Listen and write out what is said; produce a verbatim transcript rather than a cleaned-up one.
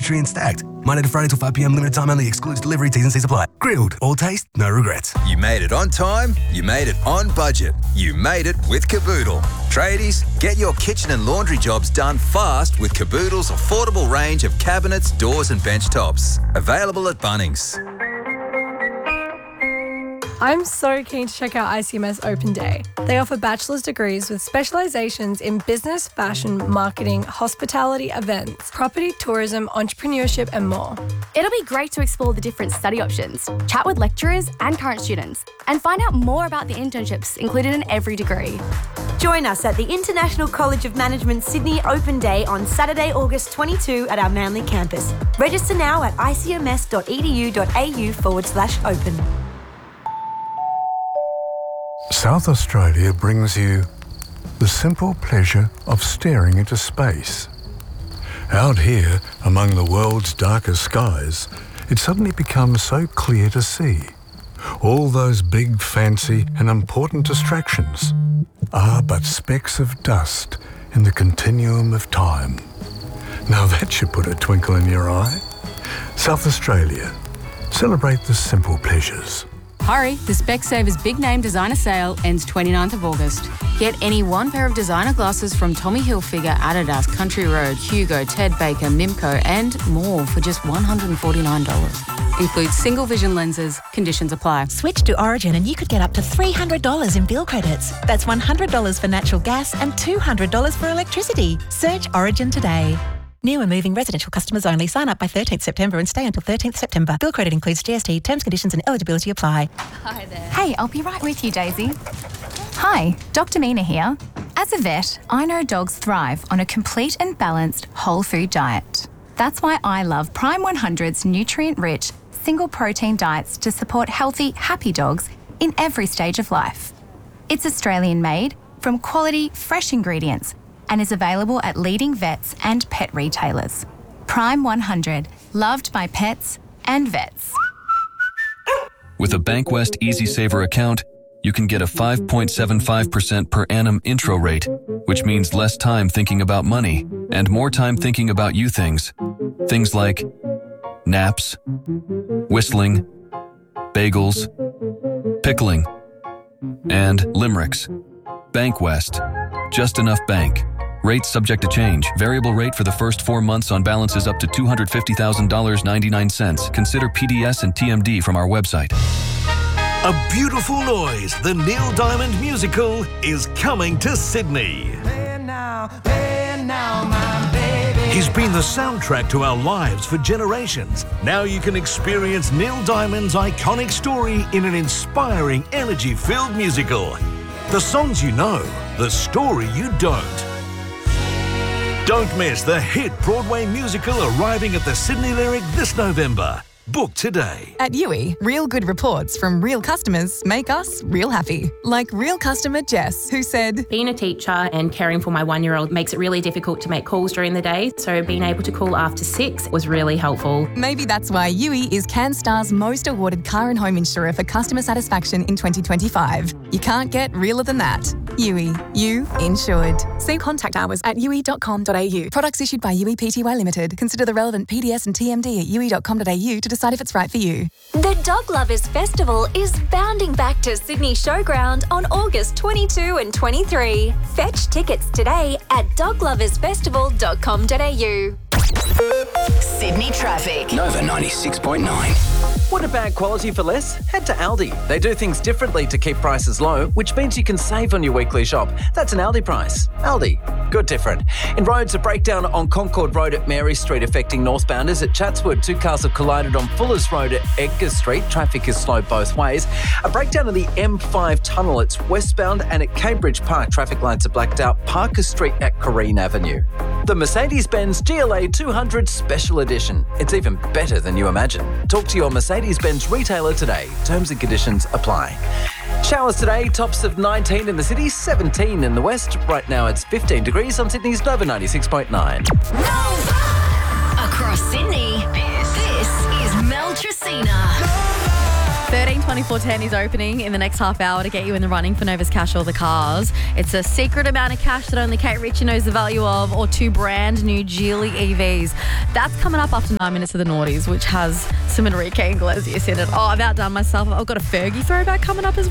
nutrient stacked. Monday to Friday till five p.m. Limited time only. Excludes delivery. T's and C's apply. Grilled. All taste, no regrets. You made it on time. You made it on budget. You made it with Caboodle. Tradies, get your kitchen and laundry jobs done fast with Caboodle's affordable range of cabinets, doors and bench tops. Available at Bunnings. I'm so keen to check out I C M S Open Day. They offer bachelor's degrees with specialisations in business, fashion, marketing, hospitality, events, property, tourism, entrepreneurship and more. It'll be great to explore the different study options, chat with lecturers and current students, and find out more about the internships included in every degree. Join us at the International College of Management Sydney Open Day on Saturday, August twenty-second at our Manly campus. Register now at icms.edu.au forward slash open. South Australia brings you the simple pleasure of staring into space. Out here, among the world's darkest skies, it suddenly becomes so clear to see. All those big, fancy and important distractions are but specks of dust in the continuum of time. Now that should put a twinkle in your eye. South Australia. Celebrate the simple pleasures. Hurry, the Specsavers Big Name Designer Sale ends twenty-ninth of August. Get any one pair of designer glasses from Tommy Hilfiger, Adidas, Country Road, Hugo, Ted Baker, Mimco and more for just one hundred forty-nine dollars. Includes single vision lenses. Conditions apply. Switch to Origin and you could get up to three hundred dollars in bill credits. That's one hundred dollars for natural gas and two hundred dollars for electricity. Search Origin today. New and moving residential customers only. Sign up by thirteenth September and stay until thirteenth September. Bill credit includes G S T. Terms, conditions and eligibility apply. Hi there. Hey, I'll be right with you, Daisy. Hi, Doctor Mina here. As a vet, I know dogs thrive on a complete and balanced whole food diet. That's why I love Prime one hundred's nutrient-rich, single-protein diets to support healthy, happy dogs in every stage of life. It's Australian-made, from quality, fresh ingredients, and is available at leading vets and pet retailers. Prime one hundred, loved by pets and vets. With a Bankwest Easy Saver account, you can get a five point seven five percent per annum intro rate, which means less time thinking about money and more time thinking about you things. Things like naps, whistling, bagels, pickling, and limericks. Bankwest. Just enough bank. Rates subject to change. Variable rate for the first four months on balances up to two hundred fifty thousand dollars and ninety-nine cents. Consider P D S and T M D from our website. A Beautiful Noise, the Neil Diamond musical, is coming to Sydney. Play now, play now, my baby. He's been the soundtrack to our lives for generations. Now you can experience Neil Diamond's iconic story in an inspiring, energy-filled musical. The songs you know, the story you don't. Don't miss the hit Broadway musical arriving at the Sydney Lyric this November. Book today. At U I, real good reports from real customers make us real happy. Like real customer Jess, who said, being a teacher and caring for my one-year-old makes it really difficult to make calls during the day, so being able to call after six was really helpful. Maybe that's why U I is CanStar's most awarded car and home insurer for customer satisfaction in twenty twenty-five. You can't get realer than that. U I, you insured. See contact hours at u i dot com dot a u. Products issued by U I Pty Limited. Consider the relevant P D S and T M D at u i dot com dot a u to decide if it's right for you. The Dog Lovers Festival is bounding back to Sydney Showground on August twenty-second and twenty-third. Fetch tickets today at dog lovers festival dot com dot a u. Sydney traffic. Nova ninety-six point nine. Want a bag quality for less? Head to Aldi. They do things differently to keep prices low, which means you can save on your weekly shop. That's an Aldi price. Aldi. Good different. In roads, a breakdown on Concord Road at Mary Street affecting northbounders. At Chatswood, two cars have collided on Fullers Road at Edgar Street. Traffic is slow both ways. A breakdown of the M five tunnel. It's westbound, and at Cambridge Park, traffic lights are blacked out. Parker Street at Corrine Avenue. The Mercedes-Benz G L A two hundred Special Edition. It's even better than you imagine. Talk to your Mercedes-Benz retailer today. Terms and conditions apply. Showers today, tops of nineteen in the city, seventeen in the west. Right now it's fifteen degrees on Sydney's Nova ninety-six point nine. Nova! Across Sydney, this, this is Mel Tracina. thirteenth twenty-four ten is opening in the next half hour to get you in the running for Nova's Cash or the Cars. It's a secret amount of cash that only Kate Ritchie knows the value of, or two brand new Geely E Vs. That's coming up after nine minutes of the Naughties, which has some Enrique Iglesias in it. Oh, I've outdone myself. I've got a Fergie throwback coming up as well.